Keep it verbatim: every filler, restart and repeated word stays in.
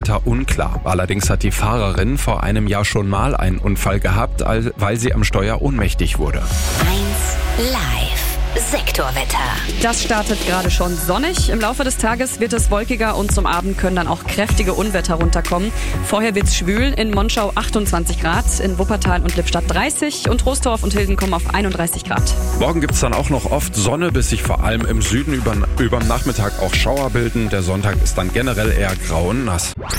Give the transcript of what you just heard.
Weiter unklar. Allerdings hat die Fahrerin vor einem Jahr schon mal einen Unfall gehabt, weil sie am Steuer ohnmächtig wurde. eins Live. Sektorwetter. Das startet gerade schon sonnig. Im Laufe des Tages wird es wolkiger und zum Abend können dann auch kräftige Unwetter runterkommen. Vorher wird's schwül. In Monschau achtundzwanzig Grad, in Wuppertal und Lippstadt dreißig und Troisdorf und Hilden kommen auf einunddreißig Grad. Morgen gibt's dann auch noch oft Sonne, bis sich vor allem im Süden über, überm Nachmittag auch Schauer bilden. Der Sonntag ist dann generell eher grau und nass.